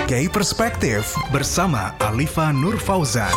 K Perspektif bersama Alifa Nur Fauzan.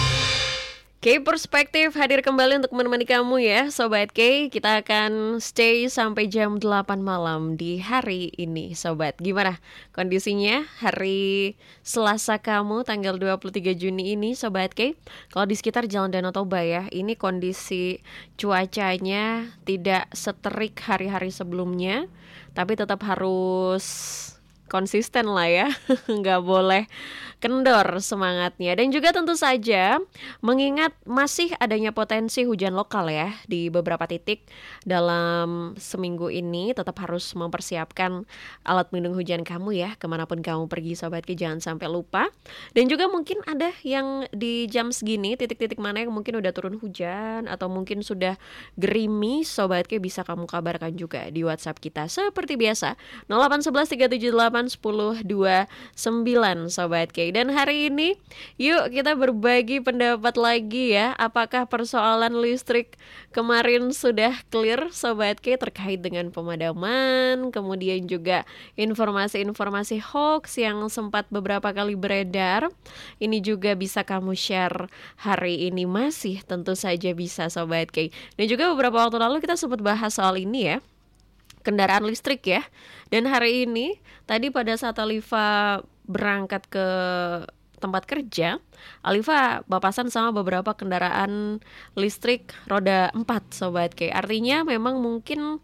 K Perspektif hadir kembali untuk menemani kamu ya Sobat K. Kita akan stay sampai jam 8 malam di hari ini Sobat. Gimana kondisinya hari Selasa kamu tanggal 23 Juni ini Sobat K? Kalau di sekitar Jalan Danau Toba ya, ini kondisi cuacanya tidak seterik hari-hari sebelumnya, tapi tetap harus konsisten lah ya, nggak boleh kendor semangatnya. Dan juga tentu saja mengingat masih adanya potensi hujan lokal ya di beberapa titik dalam seminggu ini, tetap harus mempersiapkan alat pelindung hujan kamu ya kemanapun kamu pergi Sobat Ki, jangan sampai lupa. Dan juga mungkin ada yang di jam segini titik-titik mana yang mungkin udah turun hujan atau mungkin sudah gerimis Sobat Ki, bisa kamu kabarkan juga di WhatsApp kita seperti biasa 0811 378 1029 Sobat K. Dan hari ini yuk kita berbagi pendapat lagi ya. Apakah persoalan listrik kemarin sudah clear Sobat K terkait dengan pemadaman, kemudian juga informasi-informasi hoax yang sempat beberapa kali beredar. Ini juga bisa kamu share hari ini, masih tentu saja bisa Sobat K. Dan juga beberapa waktu lalu kita sempat bahas soal ini ya, kendaraan listrik ya. Dan hari ini tadi pada saat Alifa berangkat ke tempat kerja, Alifa papasan sama beberapa kendaraan listrik roda 4 Sobat K. Artinya memang mungkin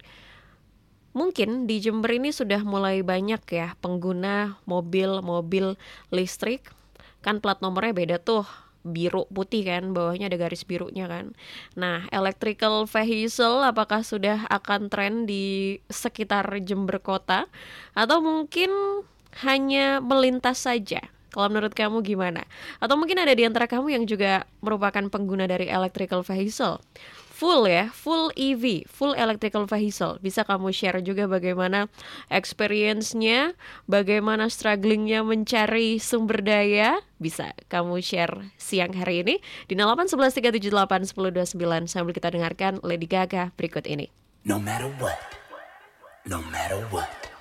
di Jember ini sudah mulai banyak ya pengguna mobil listrik. Kan plat nomornya beda tuh, biru putih kan, bawahnya ada garis birunya kan. Nah, electrical vehicle apakah sudah akan tren di sekitar Jember Kota atau mungkin hanya melintas saja? Kalau menurut kamu gimana? Atau mungkin ada di antara kamu yang juga merupakan pengguna dari electrical vehicle full ya, full EV, full electrical vehicle. Bisa kamu share juga bagaimana experience-nya, bagaimana strugglingnya mencari sumber daya. Bisa kamu share siang hari ini di 0811 378 1029 sambil kita dengarkan Lady Gaga berikut ini. No matter what, no matter what.